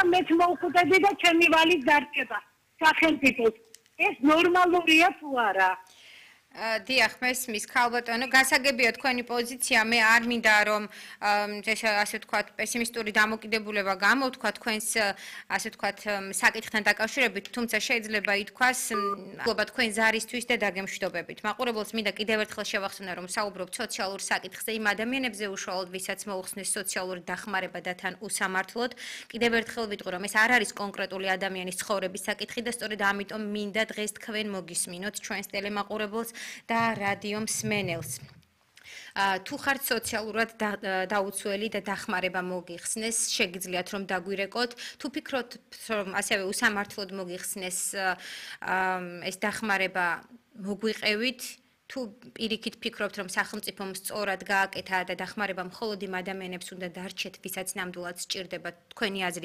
მეც მოვხვდები და ჩემი ვალის დარჩება სახელმწიფოს. ეს ნორმალურია თუ არა? დიახ, მესმის ქალბატონო, გასაგებია თქვენი პოზიცია, მე არ მინდა რომ ასე ვთქვათ, პესიმისტური დამოკიდებულება გამოვთქვა თქვენს ასე ვთქვათ, საკითხთან დაკავშირებით, თუმცა შეიძლება ითქვას, მადლობა თქვენ ზარისთვის და დაგემშვიდობებით. მაყურებელს მინდა კიდევ ერთხელ შევახსენო, რომ საუბრობთ სოციალურ საკითხზე, იმ ადამიანებზე უშუალოდ, ვისაც მოუხსნეს სოციალური დახმარება და თან უსამართლოდ. კიდევ ერთხელ ვიტყვი, რომ ეს არ არის კონკრეტული ადამიანის ცხოვრების საკითხი და სწორედ ამიტომ მინდა დღეს თქვენ მოგისმინოთ ჩვენს ტელემაყურებელს და რადიო მსმენელს. თუ ხართ სოციალურად დაუცველი და დახმარება მოგიხსნეს, შეგიძლიათ რომ დაგვირეკოთ, თუ ფიქრობთ რომ ასევე უსამართლოდ მოგიხსნეს ეს დახმარება მოგვიყევით, თუ პირიქით ფიქრობთ რომ სახელმწიფომ სწორად გააკეთა და დახმარება მხოლოდ იმ ადამიანებს უნდა დარჩეთ, ვისაც ნამდვილად სჭირდება, თქვენი აზრი